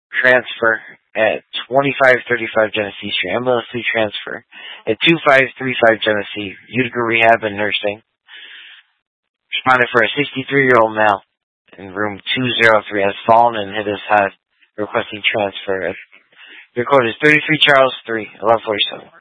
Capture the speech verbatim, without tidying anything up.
transfer at twenty-five thirty-five Genesee Street. M L S C transfer at two five three five Genesee. Utica Rehab and Nursing. Responded for a sixty-three-year-old male in room two oh three has fallen and hit his head, requesting transfer. Your code is thirty-three Charles three, eleven forty-seven.